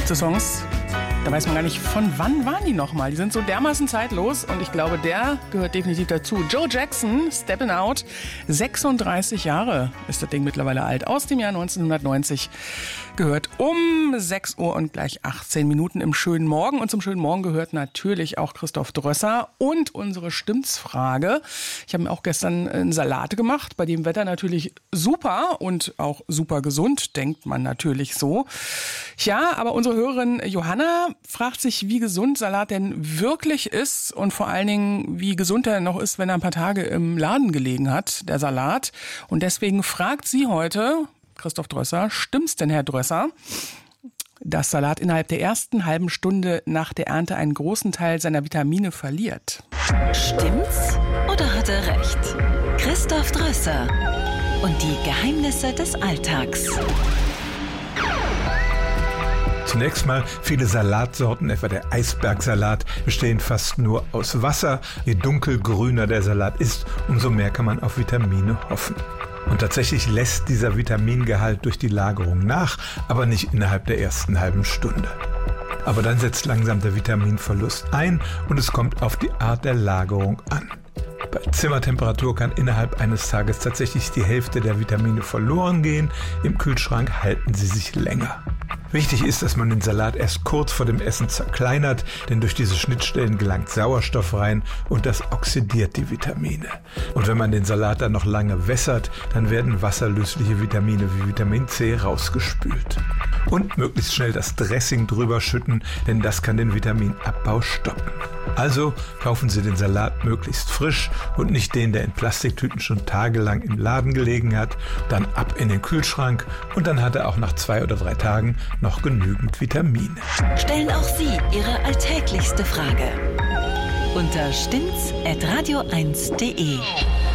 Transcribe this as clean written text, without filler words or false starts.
gibt so Songs, da weiß man gar nicht, von wann waren die nochmal. Die sind so dermaßen zeitlos und ich glaube, der gehört definitiv dazu. Joe Jackson, Steppin' Out, 36 Jahre ist das Ding mittlerweile alt, aus dem Jahr 1990. Gehört um 6 Uhr und gleich 18 Minuten im schönen Morgen. Und zum schönen Morgen gehört natürlich auch Christoph Drösser und unsere Stimmtsfrage. Ich habe mir auch gestern einen Salat gemacht, bei dem Wetter natürlich super und auch super gesund, denkt man natürlich so. Ja, aber unsere Hörerin Johanna fragt sich, wie gesund Salat denn wirklich ist und vor allen Dingen, wie gesund er noch ist, wenn er ein paar Tage im Laden gelegen hat, der Salat. Und deswegen fragt sie heute, Christoph Drösser, stimmt's denn, Herr Drösser, dass Salat innerhalb der ersten halben Stunde nach der Ernte einen großen Teil seiner Vitamine verliert? Stimmt's oder hat er recht? Christoph Drösser und die Geheimnisse des Alltags. Zunächst mal, viele Salatsorten, etwa der Eisbergsalat, bestehen fast nur aus Wasser. Je dunkelgrüner der Salat ist, umso mehr kann man auf Vitamine hoffen. Und tatsächlich lässt dieser Vitamingehalt durch die Lagerung nach, aber nicht innerhalb der ersten halben Stunde. Aber dann setzt langsam der Vitaminverlust ein und es kommt auf die Art der Lagerung an. Bei Zimmertemperatur kann innerhalb eines Tages tatsächlich die Hälfte der Vitamine verloren gehen. Im Kühlschrank halten sie sich länger. Wichtig ist, dass man den Salat erst kurz vor dem Essen zerkleinert, denn durch diese Schnittstellen gelangt Sauerstoff rein und das oxidiert die Vitamine. Und wenn man den Salat dann noch lange wässert, dann werden wasserlösliche Vitamine wie Vitamin C rausgespült. Und möglichst schnell das Dressing drüber schütten, denn das kann den Vitaminabbau stoppen. Also kaufen Sie den Salat möglichst frisch und nicht den, der in Plastiktüten schon tagelang im Laden gelegen hat. Dann ab in den Kühlschrank und dann hat er auch nach 2 oder 3 Tagen noch genügend Vitamine. Stellen auch Sie Ihre alltäglichste Frage unter stimmts@radio1.de.